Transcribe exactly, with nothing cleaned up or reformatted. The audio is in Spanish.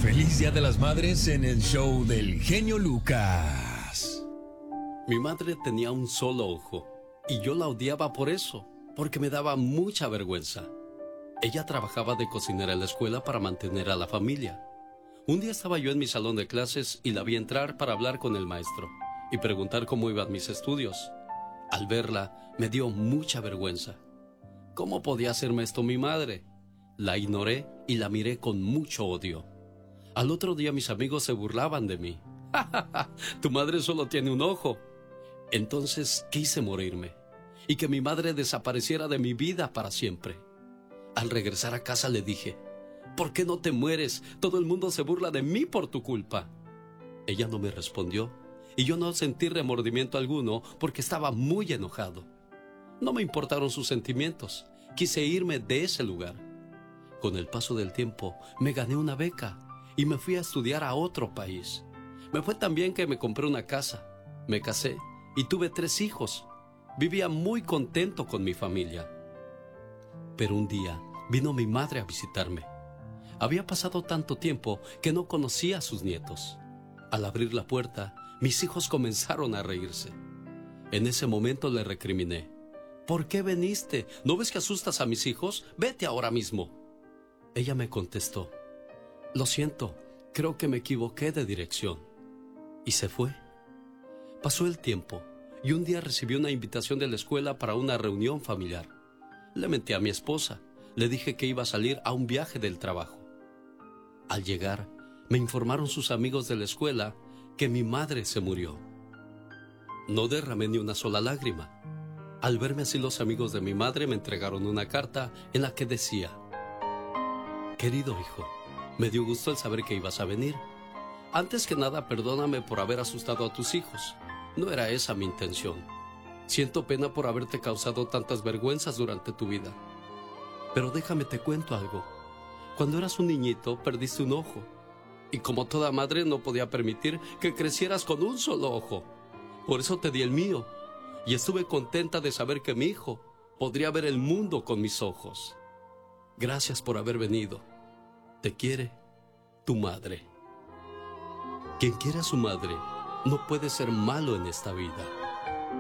Feliz Día de las Madres en el show del genio Lucas. Mi madre tenía un solo ojo y yo la odiaba por eso, porque me daba mucha vergüenza. Ella trabajaba de cocinera en la escuela para mantener a la familia. Un día estaba yo en mi salón de clases y la vi entrar para hablar con el maestro y preguntar cómo iban mis estudios. Al verla, me dio mucha vergüenza. ¿Cómo podía hacerme esto mi madre? La ignoré y la miré con mucho odio. Al otro día mis amigos se burlaban de mí. ¡Ja, ja, ja! Tu madre solo tiene un ojo. Entonces quise morirme y que mi madre desapareciera de mi vida para siempre. Al regresar a casa le dije: ¿por qué no te mueres? Todo el mundo se burla de mí por tu culpa. Ella no me respondió y yo no sentí remordimiento alguno porque estaba muy enojado. No me importaron sus sentimientos. Quise irme de ese lugar. Con el paso del tiempo me gané una beca y me fui a estudiar a otro país. Me fue tan bien que me compré una casa, me casé y tuve tres hijos. Vivía muy contento con mi familia. Pero un día vino mi madre a visitarme. Había pasado tanto tiempo que no conocía a sus nietos. Al abrir la puerta, mis hijos comenzaron a reírse. En ese momento le recriminé: ¿por qué viniste? ¿No ves que asustas a mis hijos? Vete ahora mismo. Ella me contestó: lo siento, creo que me equivoqué de dirección. Y se fue. Pasó el tiempo y un día recibí una invitación de la escuela para una reunión familiar. Le menté a mi esposa, le dije que iba a salir a un viaje del trabajo. Al llegar, me informaron sus amigos de la escuela que mi madre se murió. No derramé ni una sola lágrima. Al verme así, los amigos de mi madre me entregaron una carta en la que decía: querido hijo, me dio gusto el saber que ibas a venir. Antes que nada, perdóname por haber asustado a tus hijos. No era esa mi intención. Siento pena por haberte causado tantas vergüenzas durante tu vida. Pero déjame te cuento algo. Cuando eras un niñito, perdiste un ojo. Y como toda madre, no podía permitir que crecieras con un solo ojo. Por eso te di el mío. Y estuve contenta de saber que mi hijo podría ver el mundo con mis ojos. Gracias por haber venido. Te quiere tu madre. Quien quiere a su madre no puede ser malo en esta vida.